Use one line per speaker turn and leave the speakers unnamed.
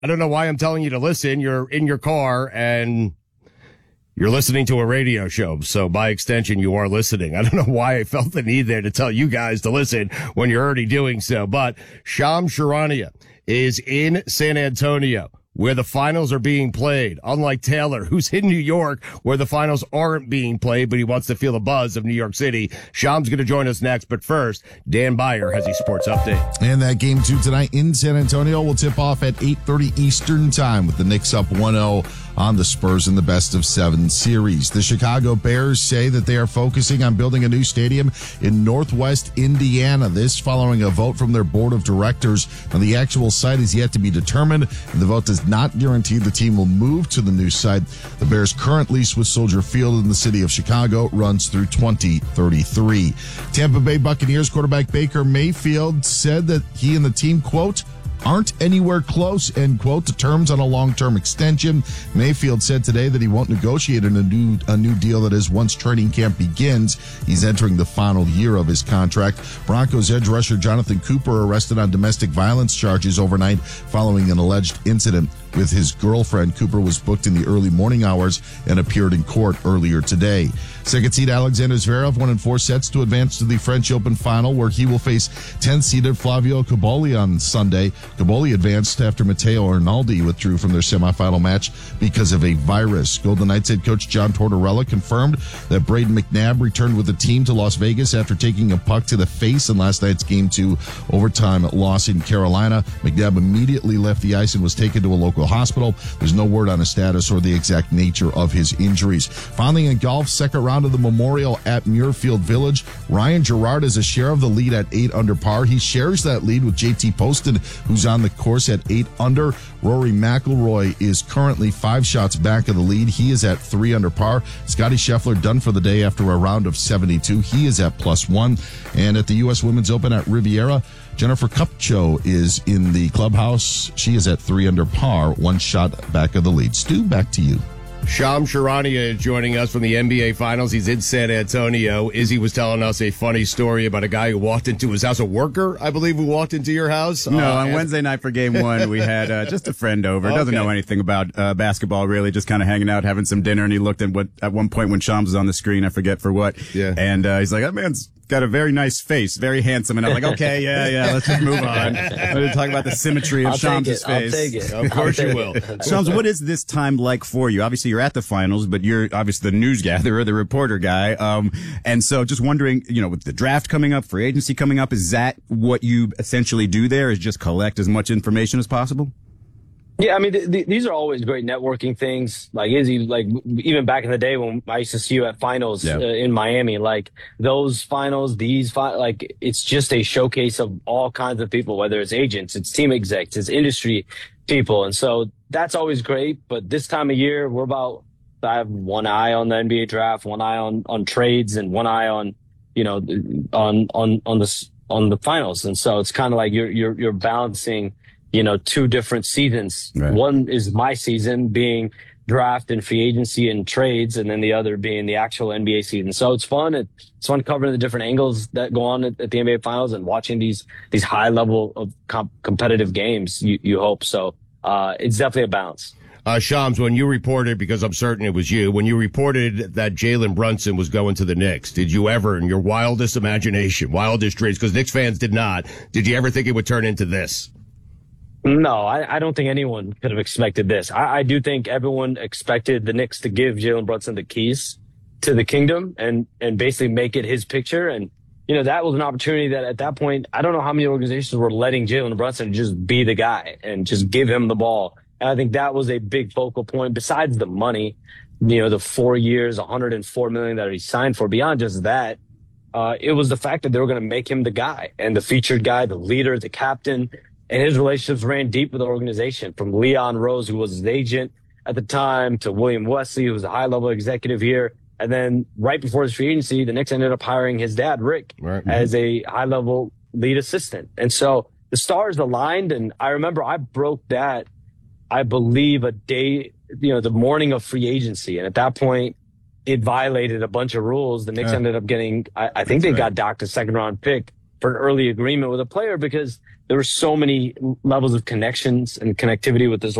I don't know why I'm telling you to listen. You're in your car and you're listening to a radio show. So by extension, you are listening. I don't know why I felt the need there to tell you guys to listen when you're already doing so. But Shams Charania is in San Antonio, where the finals are being played. Unlike Taylor, who's in New York, where the finals aren't being played, but he wants to feel the buzz of New York City. Sham's going to join us next, but first, Dan Beyer has a sports update.
And that game 2 tonight in San Antonio will tip off at 8:30 Eastern time with the Knicks up 1-0 on the Spurs in the best-of-7 series. The Chicago Bears say that they are focusing on building a new stadium in Northwest Indiana. This following a vote from their board of directors. Now, the actual site is yet to be determined, and the vote does not guarantee the team will move to the new site. The Bears' current lease with Soldier Field in the city of Chicago runs through 2033. Tampa Bay Buccaneers quarterback Baker Mayfield said that he and the team, quote, aren't anywhere close, end quote, to terms on a long-term extension. Mayfield said today that he won't negotiate a new deal that is once training camp begins. He's entering the final year of his contract. Broncos edge rusher Jonathan Cooper arrested on domestic violence charges overnight following an alleged incident with his girlfriend. Cooper was booked in the early morning hours and appeared in court earlier today. Second seed Alexander Zverev won in 4 sets to advance to the French Open final, where he will face 10th-seeded Flavio Cobolli on Sunday. Cobolli advanced after Matteo Arnaldi withdrew from their semifinal match because of a virus. Golden Knights head coach John Tortorella confirmed that Braden McNabb returned with the team to Las Vegas after taking a puck to the face in last night's Game 2 overtime loss in Carolina. McNabb immediately left the ice and was taken to a local hospital. There's no word on his status or the exact nature of his injuries. Finally, in golf, second round of the Memorial at Muirfield Village. Ryan Gerard is a share of the lead at 8 under par. He shares that lead with JT Poston, who's on the course at 8 under. Rory McIlroy is currently 5 shots back of the lead. He is at 3 under par. Scotty Scheffler done for the day after a round of 72. He is at +1. And at the U.S. Women's Open at Riviera, Jennifer Kupcho is in the clubhouse. She is at 3 under par, 1 shot back of the lead. Stu, back to you.
Shams Charania is joining us from the NBA Finals. He's in San Antonio. Izzy was telling us a funny story about a guy who walked into his house, a worker, I believe, who walked into your house.
No, on Wednesday night for Game 1, we had just a friend over. Doesn't know anything about basketball, really, just kind of hanging out, having some dinner, and he looked at one point when Shams was on the screen, I forget for what.
Yeah.
And he's like, that man's got a very nice face, very handsome. And I'm like, okay, yeah, let's just move on. I'm going to talk about the symmetry of Shams' face.
I'll take it.
Of course you will.
Shams, what is this time like for you? Obviously, you're at the finals, but you're obviously the news gatherer, the reporter guy. And so just wondering, with the draft coming up, free agency coming up, is that what you essentially do there, is just collect as much information as possible?
Yeah, I mean, these are always great networking things. Like Izzy, like even back in the day when I used to see you at finals in Miami, like those finals, like it's just a showcase of all kinds of people, whether it's agents, it's team execs, it's industry people. And so that's always great. But this time of year, I have one eye on the NBA draft, one eye on trades, and one eye on, on the finals. And so it's kind of like you're balancing, 2 different seasons.
Right.
One is my season being draft and free agency and trades, and then the other being the actual NBA season. So it's fun. It's fun covering the different angles that go on at the NBA finals and watching these high level of competitive games. You hope so. It's definitely a balance.
Shams, when you reported, because I'm certain it was you, when you reported that Jalen Brunson was going to the Knicks, did you ever, in your wildest imagination, wildest dreams, because Knicks fans did not, did you ever think it would turn into this?
No, I don't think anyone could have expected this. I do think everyone expected the Knicks to give Jalen Brunson the keys to the kingdom and basically make it his picture. And, that was an opportunity that at that point, I don't know how many organizations were letting Jalen Brunson just be the guy and just give him the ball. And I think that was a big focal point besides the money, the 4 years, $104 million that he signed for. Beyond just that, it was the fact that they were going to make him the guy and the featured guy, the leader, the captain. And his relationships ran deep with the organization, from Leon Rose, who was his agent at the time, to William Wesley, who was a high-level executive here. And then right before his free agency, the Knicks ended up hiring his dad, Rick, as a high-level lead assistant. And so the stars aligned, and I remember I broke that, I believe, a day, the morning of free agency. And at that point, it violated a bunch of rules. The Knicks ended up getting, I think they got docked a second-round pick for an early agreement with a player because there were so many levels of connections and connectivity with this